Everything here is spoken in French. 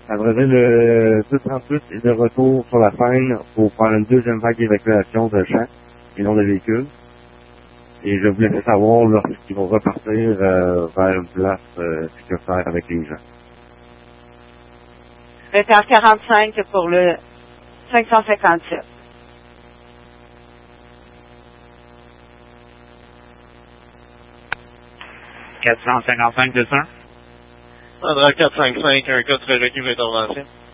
À vrai dire, le 238 est de retour sur la scène pour faire une deuxième vague d'évacuation de champs et non de véhicules. Et je voulais savoir lorsqu'ils vont repartir vers une place sécuritaire avec les gens. Repère 45 pour le 557. « 455 200. Andra 455, un cas de prérequis d'intervention.